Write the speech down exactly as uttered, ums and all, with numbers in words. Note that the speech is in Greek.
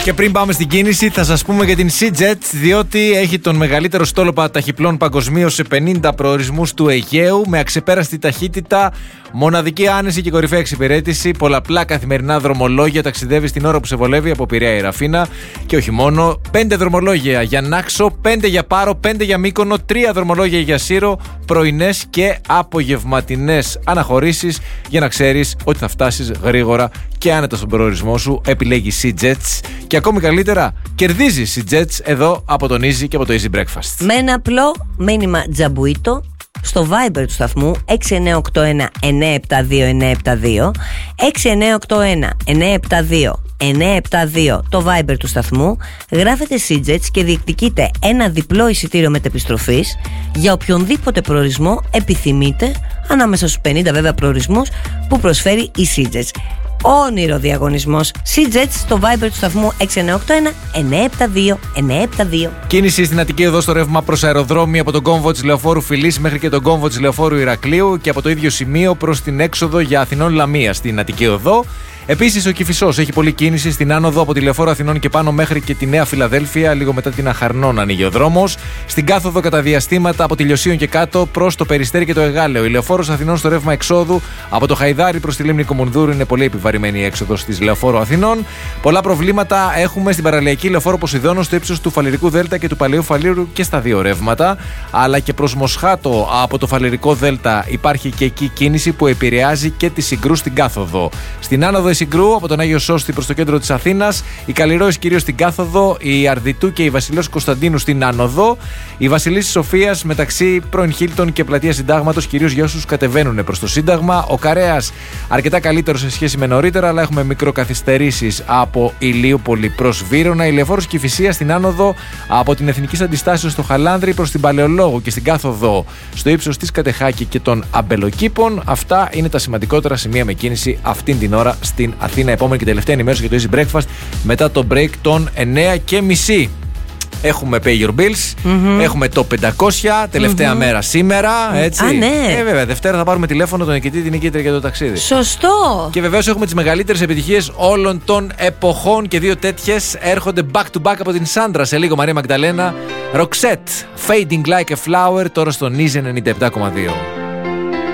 Και πριν πάμε στην κίνηση, θα σας πούμε για την SeaJet, διότι έχει τον μεγαλύτερο στόλο ταχυπλών παγκοσμίως σε πενήντα προορισμούς του Αιγαίου, με αξεπέραστη ταχύτητα, μοναδική άνεση και κορυφαία εξυπηρέτηση, πολλαπλά καθημερινά δρομολόγια, ταξιδεύει στην ώρα που σε βολεύει από Πειραιά η Ραφίνα. Και όχι μόνο, πέντε δρομολόγια για Νάξο, πέντε για Πάρο, πέντε για Μύκονο, τρία δρομολόγια για Σύρο, πρωινές και απογευματινές αναχωρήσεις, για να ξέρεις ότι θα φτάσεις γρήγορα και άνετα στον προορισμό σου. Επιλέγει SeaJet και ακόμη καλύτερα κερδίζει SeaJet εδώ από τον Easy και από το Easy Breakfast. Με ένα απλό μήνυμα τζαμπουίτο στο Viber του σταθμού έξι εννιά οκτώ ένα εννιά επτά δύο εννιά επτά δύο, έξι εννιά οκτώ ένα εννιά επτά δύο εννιά επτά δύο το Viber του σταθμού, γράφετε SeaJet και διεκδικείτε ένα διπλό εισιτήριο μετεπιστροφής για οποιονδήποτε προορισμό επιθυμείτε, ανάμεσα στους πενήντα βέβαια προορισμούς που προσφέρει η SeaJet. Όνειρο διαγωνισμός SeaJet στο Viber του σταθμού έξι εννιά οκτώ ένα εννιά επτά δύο εννιά επτά δύο. Κίνηση στην Αττική Οδό στο ρεύμα προς αεροδρόμιο από τον κόμβο της Λεωφόρου Φιλής μέχρι και τον κόμβο της Λεωφόρου Ηρακλείου και από το ίδιο σημείο προς την έξοδο για Αθηνών Λαμία στην Αττική Οδό. Επίσης, ο Κηφισός έχει πολλή κίνηση στην άνοδο από τη Λεωφόρο Αθηνών και πάνω μέχρι και τη Νέα Φιλαδέλφια, λίγο μετά την Αχαρνών ανοίγει ο δρόμος. Στην κάθοδο κατά διαστήματα από τη Λιωσίων και κάτω προς το Περιστέρι και το Εγάλεο. Η Λεωφόρος Αθηνών στο ρεύμα εξόδου από το Χαϊδάρι προς τη Λίμνη Κομουνδούρου είναι πολύ επιβαρημένη η έξοδος της Λεωφόρου Αθηνών. Πολλά προβλήματα έχουμε στην παραλιακή Λεωφόρο Ποσειδώνων στο ύψος του Φαλιρικού Δέλτα και του Παλαιού Φαλήρου και στα δύο ρεύματα. Αλλά και προς Μοσχάτο από το Φαλιρικό Δέλτα υπάρχει και εκεί κίνηση που επηρεάζει και τη Συγκρού στην κάθοδο. Στην άνοδο Συγκρού από τον Άγιο Σώστη προς το κέντρο της Αθήνας, η Καλλιρόης κυρίως στην κάθοδο, η Αρδιτού και η Βασιλέως Κωνσταντίνου στην άνοδο, η Βασιλίσσης Σοφίας μεταξύ πρώην Χίλτον και Πλατεία Συντάγματος, κυρίως για όσους κατεβαίνουν προς το Σύνταγμα. Ο Καρέας αρκετά καλύτερο σε σχέση με νωρίτερα, αλλά έχουμε μικροκαθυστερήσεις από Ηλίουπολη προς Βύρωνα. Η Λεωφόρος Κηφισίας στην άνοδο από την Εθνικής Αντιστάσεως στο Χαλάνδρη προς την Παλαιολόγου και στην κάθοδο στο ύψος της Κατεχάκη και των Αμπελοκήπων. Αυτά είναι τα σημαντικότερα σημεία με κίνηση αυτήν την ώρα στην Αθήνα. Επόμενη και τελευταία ενημέρωση για το Easy Breakfast μετά το break των εννιά και μισή. Έχουμε Pay Your Bills, mm-hmm. έχουμε το πεντακόσια, τελευταία mm-hmm. μέρα σήμερα, έτσι. Α, ναι. Ε, βέβαια, Δευτέρα θα πάρουμε τηλέφωνο τον νικητή, την νικήτρια για το ταξίδι. Σωστό. Και βεβαίως έχουμε τις μεγαλύτερες επιτυχίες όλων των εποχών και δύο τέτοιες έρχονται back to back από την Σάντρα σε λίγο. Μαρία Μαγδαλένα, Roxette, Fading Like a Flower, τώρα στο Easy ενενήντα επτά κόμμα δύο.